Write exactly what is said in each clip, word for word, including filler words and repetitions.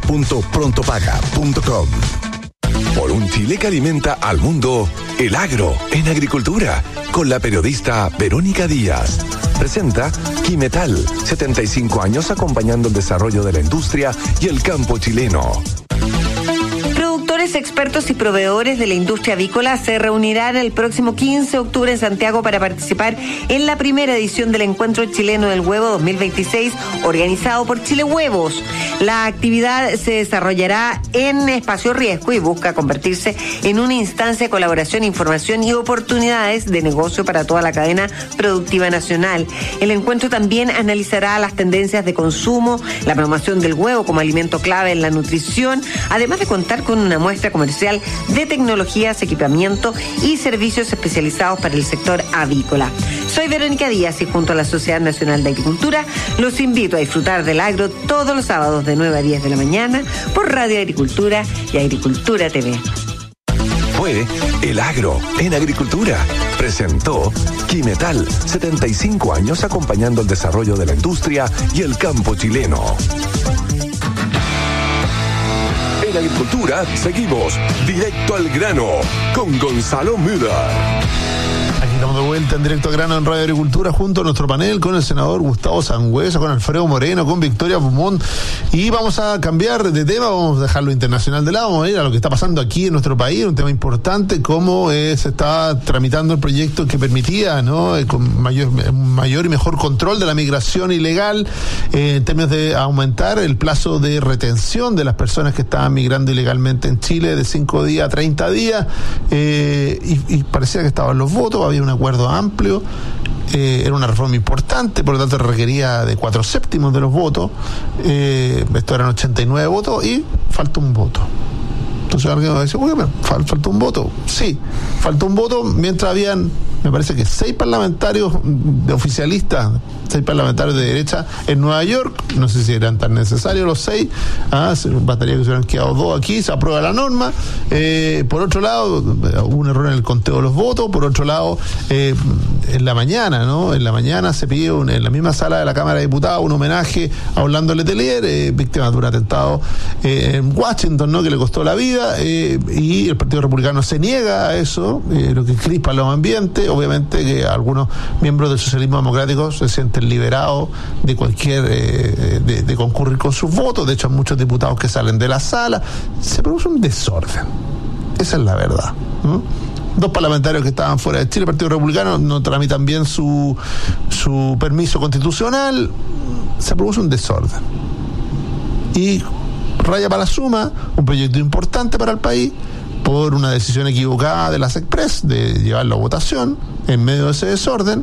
punto prontopaga punto com. Por un Chile que alimenta al mundo, el agro en agricultura, con la periodista Verónica Díaz. Presenta Quimetal, setenta y cinco años acompañando el desarrollo de la industria y el campo chileno. Productores, expertos y proveedores de la industria avícola se reunirán el próximo quince de octubre en Santiago para participar en la primera edición del Encuentro Chileno del Huevo dos mil veintiséis, organizado por Chile Huevos. La actividad se desarrollará en espacio riesgo y busca convertirse en una instancia de colaboración, información y oportunidades de negocio para toda la cadena productiva nacional. El encuentro también analizará las tendencias de consumo, la promoción del huevo como alimento clave en la nutrición, además de contar con una muestra comercial de tecnologías, equipamiento y servicios especializados para el sector avícola. Soy Verónica Díaz y junto a la Sociedad Nacional de Agricultura los invito a disfrutar del agro todos los sábados de nueve a diez de la mañana por Radio Agricultura y Agricultura T V. Fue El Agro en Agricultura. Presentó Quimetal, setenta y cinco años acompañando el desarrollo de la industria y el campo chileno. En Agricultura seguimos directo al grano con Gonzalo Müller. Aquí estamos de vuelta en Directo al Grano en Radio Agricultura junto a nuestro panel con el senador Gustavo Sangüesa, con Alfredo Moreno, con Victoria Pumón, y vamos a cambiar de tema, vamos a dejar lo internacional de lado, vamos a ir a lo que está pasando aquí en nuestro país, un tema importante, cómo eh, se está tramitando el proyecto que permitía, ¿no?, eh, con mayor, mayor y mejor control de la migración ilegal, eh, en términos de aumentar el plazo de retención de las personas que estaban migrando ilegalmente en Chile de cinco días a treinta días, eh, y, y parecía que estaban los votos, había un acuerdo amplio, eh, era una reforma importante, por lo tanto requería de cuatro séptimos de los votos, eh, esto eran ochenta y nueve votos y falta un voto. Entonces alguien va a decir, oye, fal, falta un voto. Sí, falta un voto mientras habían, me parece que seis parlamentarios de oficialistas, seis parlamentarios de derecha en Nueva York, no sé si eran tan necesarios los seis, ah, bastaría que se hubieran quedado dos aquí, se aprueba la norma. Eh, por otro lado, hubo un error en el conteo de los votos, por otro lado, eh, en la mañana, ¿no? En la mañana se pidió un, en la misma sala de la Cámara de Diputados un homenaje a Orlando Letelier, eh, víctima de un atentado eh, en Washington, ¿no?, que le costó la vida. Eh, y el Partido Republicano se niega a eso, eh, lo que crispa los ambientes. Obviamente que algunos miembros del socialismo democrático se sienten liberados de cualquier eh, de, de concurrir con sus votos. De hecho, hay muchos diputados que salen de la sala. Se produce un desorden, esa es la verdad, ¿no? Dos parlamentarios que estaban fuera de Chile, el Partido Republicano, no tramitan bien su su permiso constitucional. Se produce un desorden y raya para la suma un proyecto importante para el país por una decisión equivocada de las Express de llevarlo a votación. En medio de ese desorden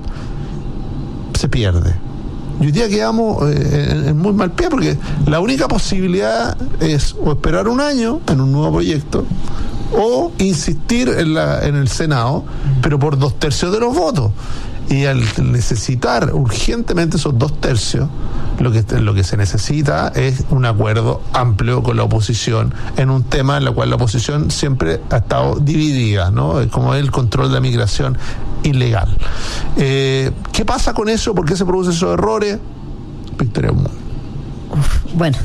se pierde y hoy día quedamos eh, en, en muy mal pie, porque la única posibilidad es o esperar un año en un nuevo proyecto o insistir en, la, en el Senado, pero por dos tercios de los votos. Y al necesitar urgentemente esos dos tercios, lo que, lo que se necesita es un acuerdo amplio con la oposición en un tema en el cual la oposición siempre ha estado dividida, ¿no? Como el control de la migración ilegal. Eh, ¿Qué pasa con eso? ¿Por qué se producen esos errores? Victoria. Bueno,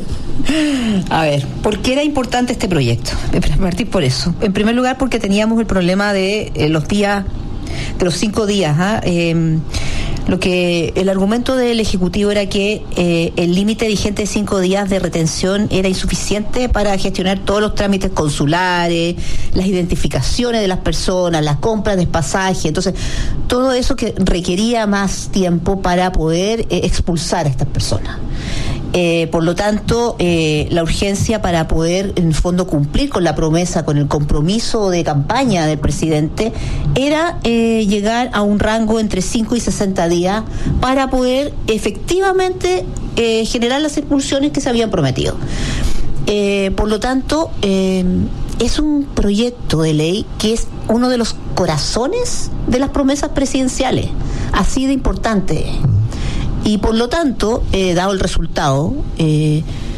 a ver, ¿por qué era importante este proyecto? Para partir por eso. En primer lugar, porque teníamos el problema de eh, los días, de los cinco días. ¿ah? Eh, lo que el argumento del Ejecutivo era que eh, el límite vigente de cinco días de retención era insuficiente para gestionar todos los trámites consulares, las identificaciones de las personas, las compras de pasaje. Entonces, todo eso que requería más tiempo para poder eh, expulsar a estas personas. Eh, por lo tanto, eh, la urgencia para poder, en el fondo, cumplir con la promesa, con el compromiso de campaña del presidente, era eh, llegar a un rango entre cinco y sesenta días para poder efectivamente eh, generar las expulsiones que se habían prometido. Eh, por lo tanto, eh, es un proyecto de ley que es uno de los corazones de las promesas presidenciales, así de importante. Y por lo tanto, eh, dado el resultado, eh,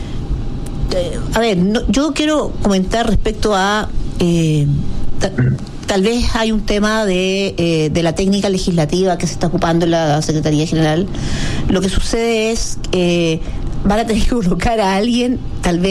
eh, a ver, no, yo quiero comentar respecto a, eh, ta, tal vez hay un tema de, eh, de la técnica legislativa que se está ocupando en la Secretaría General. Lo que sucede es que eh, van a tener que colocar a alguien, tal vez,